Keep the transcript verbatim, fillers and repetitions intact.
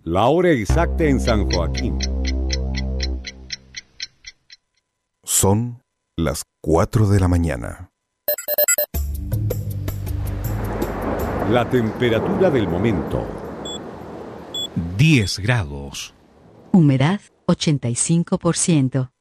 La hora exacta en San Joaquín. Son las cuatro de la mañana. La temperatura del momento. diez grados. Humedad ochenta y cinco por ciento.